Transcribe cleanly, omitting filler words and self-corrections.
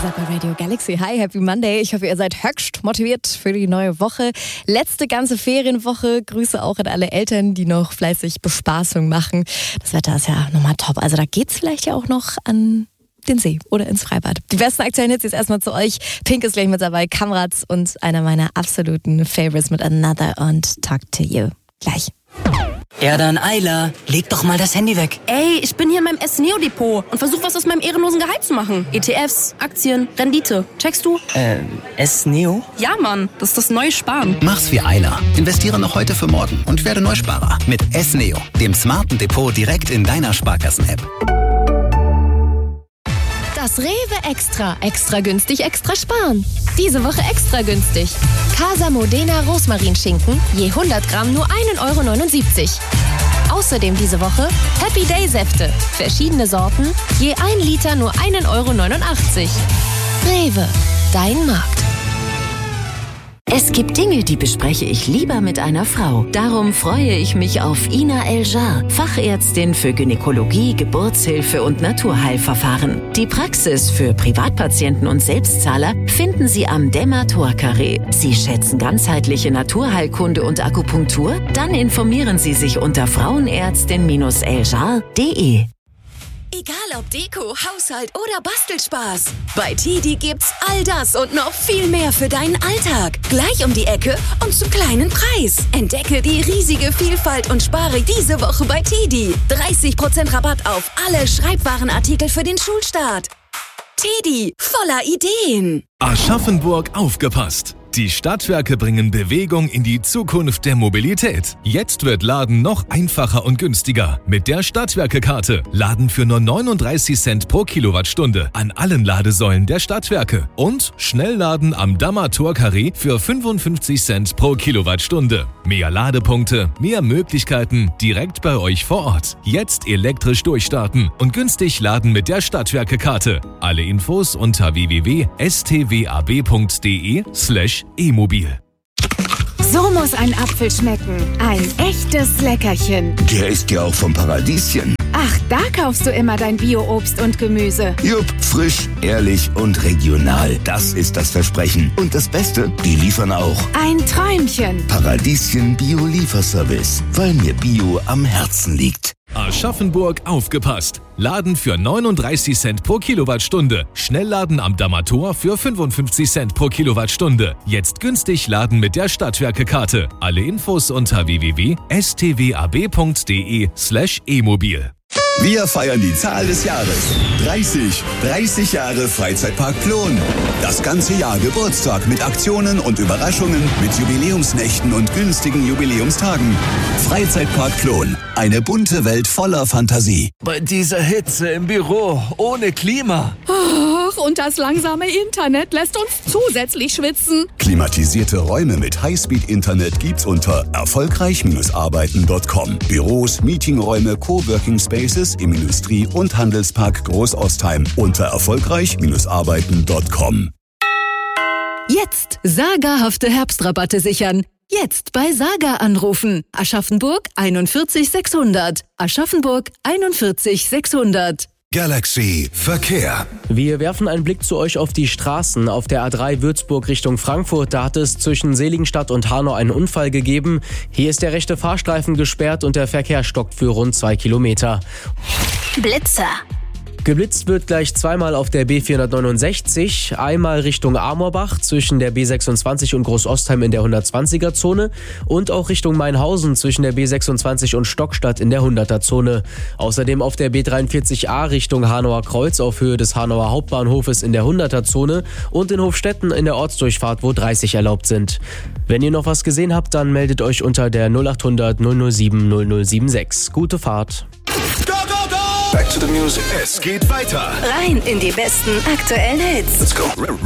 seid bei Radio Galaxy. Hi, Happy Monday. Ich hoffe, ihr seid höchst motiviert für die neue Woche. Letzte ganze Ferienwoche. Grüße auch an alle Eltern, die noch fleißig Bespaßung machen. Das Wetter ist ja nochmal top. Also da geht's vielleicht ja auch noch an den See oder ins Freibad. Die besten aktuellen Hits jetzt erstmal zu euch. Pink ist gleich mit dabei, Kamratz und einer meiner absoluten Favorites mit Another und Talk to You. Gleich. Ja dann, Ayla, leg doch mal das Handy weg. Ey, ich bin hier in meinem S-Neo-Depot und versuche was aus meinem ehrenlosen Gehalt zu machen. ETFs, Aktien, Rendite. Checkst du? S-Neo? Ja, Mann, das ist das neue Sparen. Mach's wie Ayla. Investiere noch heute für morgen und werde Neusparer. Mit S-Neo, dem smarten Depot direkt in deiner Sparkassen-App. Das Rewe Extra. Extra günstig, extra sparen. Diese Woche extra günstig. Casa Modena Rosmarinschinken, je 100 Gramm nur 1,79 €. Außerdem diese Woche Happy Day Säfte. Verschiedene Sorten, je 1 Liter nur 1,89 €. Rewe, dein Markt. Es gibt Dinge, die bespreche ich lieber mit einer Frau. Darum freue ich mich auf Ina El-Jar, Fachärztin für Gynäkologie, Geburtshilfe und Naturheilverfahren. Die Praxis für Privatpatienten und Selbstzahler finden Sie am Demator-Carré. Sie schätzen ganzheitliche Naturheilkunde und Akupunktur? Dann informieren Sie sich unter frauenärztin-eljar.de. Egal ob Deko, Haushalt oder Bastelspaß. Bei TIDI gibt's all das und noch viel mehr für deinen Alltag. Gleich um die Ecke und zum kleinen Preis. Entdecke die riesige Vielfalt und spare diese Woche bei TIDI. 30% Rabatt auf alle Schreibwarenartikel für den Schulstart. TIDI, voller Ideen. Aschaffenburg aufgepasst! Die Stadtwerke bringen Bewegung in die Zukunft der Mobilität. Jetzt wird Laden noch einfacher und günstiger. Mit der Stadtwerke-Karte. Laden für nur 39 Cent pro Kilowattstunde an allen Ladesäulen der Stadtwerke. Und Schnellladen am Damator-Carré für 55 Cent pro Kilowattstunde. Mehr Ladepunkte, mehr Möglichkeiten direkt bei euch vor Ort. Jetzt elektrisch durchstarten und günstig laden mit der Stadtwerke-Karte. Alle Infos unter www.stwab.de/e-mobil. So muss ein Apfel schmecken. Ein echtes Leckerchen. Der ist ja auch vom Paradieschen. Ach, da kaufst du immer dein Bio-Obst und Gemüse. Jupp, frisch, ehrlich und regional. Das ist das Versprechen. Und das Beste, die liefern auch. Ein Träumchen. Paradieschen Bio-Lieferservice. Weil mir Bio am Herzen liegt. Aschaffenburg aufgepasst! Laden für 39 Cent pro Kilowattstunde. Schnellladen am Damator für 55 Cent pro Kilowattstunde. Jetzt günstig laden mit der Stadtwerke-Karte. Alle Infos unter www.stwab.de/e-mobil. Wir feiern die Zahl des Jahres. 30 Jahre Freizeitpark Plon. Das ganze Jahr Geburtstag mit Aktionen und Überraschungen, mit Jubiläumsnächten und günstigen Jubiläumstagen. Freizeitpark Plon. Eine bunte Welt voller Fantasie. Bei dieser Hitze im Büro, ohne Klima. Ach, und das langsame Internet lässt uns zusätzlich schwitzen. Klimatisierte Räume mit Highspeed-Internet gibt's unter erfolgreich-arbeiten.com. Büros, Meetingräume, Coworking Spaces im Industrie- und Handelspark Großostheim unter erfolgreich-arbeiten.com. Jetzt sagerhafte Herbstrabatte sichern. Jetzt bei Saga anrufen. Aschaffenburg 41 600. Aschaffenburg 41 600. Galaxy Verkehr. Wir werfen einen Blick zu euch auf die Straßen. Auf der A3 Würzburg Richtung Frankfurt, da hat es zwischen Seligenstadt und Hanau einen Unfall gegeben. Hier ist der rechte Fahrstreifen gesperrt und der Verkehr stockt für rund 2 Kilometer. Blitzer. Geblitzt wird gleich zweimal auf der B469, einmal Richtung Amorbach zwischen der B26 und Großostheim in der 120er-Zone und auch Richtung Mainhausen zwischen der B26 und Stockstadt in der 100er-Zone. Außerdem auf der B43a Richtung Hanauer Kreuz auf Höhe des Hanauer Hauptbahnhofes in der 100er-Zone und in Hofstetten in der Ortsdurchfahrt, wo 30 erlaubt sind. Wenn ihr noch was gesehen habt, dann meldet euch unter der 0800 007 0076. Gute Fahrt. Back to the music. Es geht weiter. Rein in die besten aktuellen Hits. Let's go.